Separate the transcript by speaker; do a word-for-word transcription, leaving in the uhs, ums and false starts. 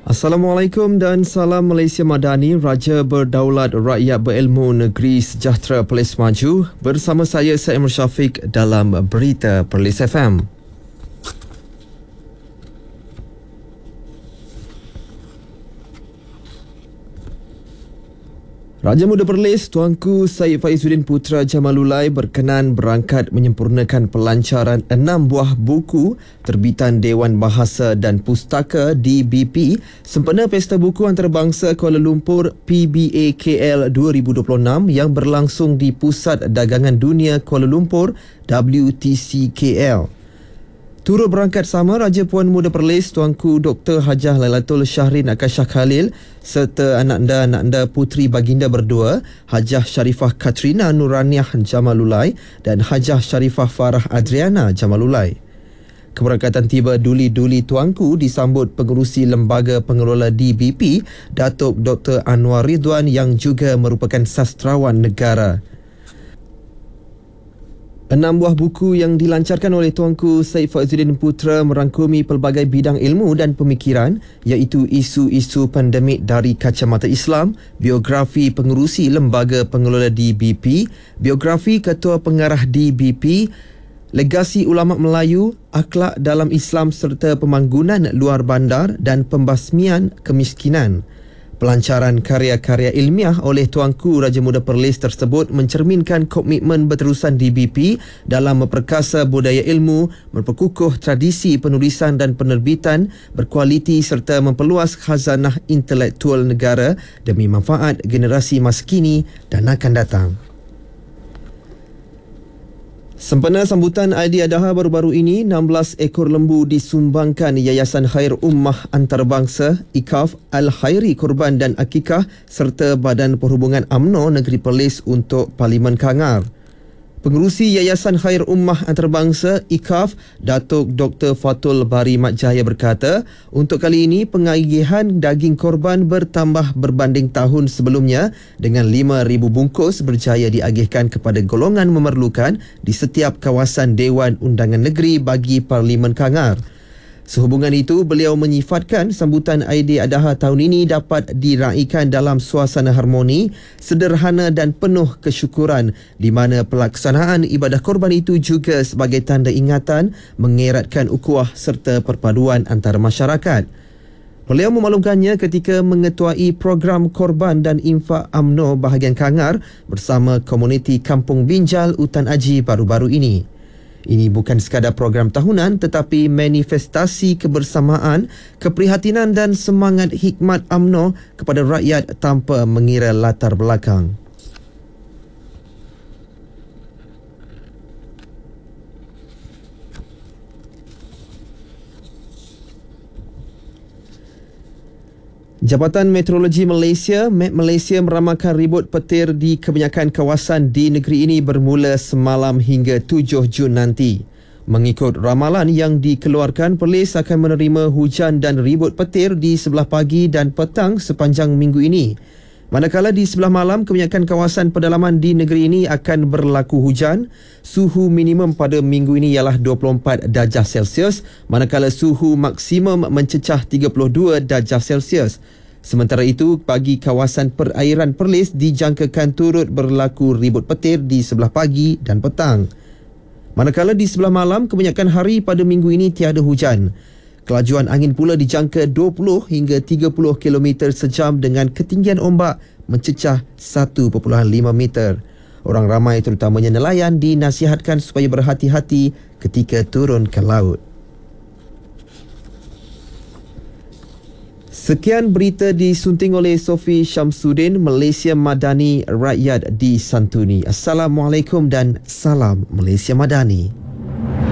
Speaker 1: Assalamualaikum dan salam Malaysia Madani. Raja berdaulat, rakyat berilmu, negeri sejahtera, Perlis maju. Bersama saya Syed Amr Syafiq dalam Berita Perlis F M. Raja Muda Perlis Tuanku Syed Faizuddin Putra Jamalulai berkenan berangkat menyempurnakan pelancaran enam buah buku terbitan Dewan Bahasa dan Pustaka D B P sempena Pesta Buku Antarabangsa Kuala Lumpur P B A K L dua ribu dua puluh enam yang berlangsung di Pusat Dagangan Dunia Kuala Lumpur W T C K L. Turut berangkat sama Raja Puan Muda Perlis Tuanku Doktor Hajah Lailatul Syahrin Akashah Khalil serta anak-anda-anak-anda puteri baginda berdua Hajah Sharifah Katrina Nuraniah Jamalulai dan Hajah Sharifah Farah Adriana Jamalulai. Keberangkatan tiba duli-duli tuanku disambut pengerusi Lembaga Pengelola D B P Datuk Doktor Anwar Ridwan yang juga merupakan sastrawan negara. Enam buah buku yang dilancarkan oleh Tuanku Syed Faizuddin Putra merangkumi pelbagai bidang ilmu dan pemikiran iaitu isu-isu pandemik dari kacamata Islam, biografi pengerusi Lembaga Pengelola D B P, biografi Ketua Pengarah D B P, legasi ulama Melayu, akhlak dalam Islam serta pemanggunan luar bandar dan pembasmian kemiskinan. Pelancaran karya-karya ilmiah oleh Tuanku Raja Muda Perlis tersebut mencerminkan komitmen berterusan D B P dalam memperkasa budaya ilmu, memperkukuh tradisi penulisan dan penerbitan berkualiti serta memperluas khazanah intelektual negara demi manfaat generasi masa kini dan akan datang. Sempena sambutan Aidiladha baru-baru ini, enam belas ekor lembu disumbangkan Yayasan Khair Ummah Antarabangsa I K A F Al-Khairi Korban dan Akikah serta Badan Perhubungan U M N O Negeri Perlis untuk Parlimen Kangar. Pengerusi Yayasan Khair Ummah Antarabangsa I K A F Datuk Doktor Fatul Bari Mat Jaya berkata, untuk kali ini pengagihan daging korban bertambah berbanding tahun sebelumnya dengan lima ribu bungkus berjaya diagihkan kepada golongan memerlukan di setiap kawasan Dewan Undangan Negeri bagi Parlimen Kangar. Sehubungan itu, beliau menyifatkan sambutan Aidiladha tahun ini dapat diraikan dalam suasana harmoni, sederhana dan penuh kesyukuran di mana pelaksanaan ibadah korban itu juga sebagai tanda ingatan mengeratkan ukhuwah serta perpaduan antara masyarakat. Beliau memaklumkannya ketika mengetuai program korban dan infak U M N O bahagian Kangar bersama komuniti Kampung Binjal Utan Aji baru-baru ini. Ini bukan sekadar program tahunan tetapi manifestasi kebersamaan, keprihatinan dan semangat hikmat U M N O kepada rakyat tanpa mengira latar belakang. Jabatan Meteorologi Malaysia, M E T Malaysia meramalkan ribut petir di kebanyakan kawasan di negeri ini bermula semalam hingga tujuh Jun nanti. Mengikut ramalan yang dikeluarkan, Perlis akan menerima hujan dan ribut petir di sebelah pagi dan petang sepanjang minggu ini. Manakala di sebelah malam, kebanyakan kawasan pedalaman di negeri ini akan berlaku hujan. Suhu minimum pada minggu ini ialah dua puluh empat darjah Celsius, manakala suhu maksimum mencecah tiga puluh dua darjah Celsius. Sementara itu, bagi kawasan perairan Perlis dijangkakan turut berlaku ribut petir di sebelah pagi dan petang. Manakala di sebelah malam, kebanyakan hari pada minggu ini tiada hujan. Kelajuan angin pula dijangka dua puluh hingga tiga puluh kilometer sejam dengan ketinggian ombak mencecah satu perpuluhan lima meter. Orang ramai terutamanya nelayan dinasihatkan supaya berhati-hati ketika turun ke laut. Sekian berita disunting oleh Sofi Syamsuddin. Malaysia Madani, rakyat disantuni. Assalamualaikum dan salam Malaysia Madani.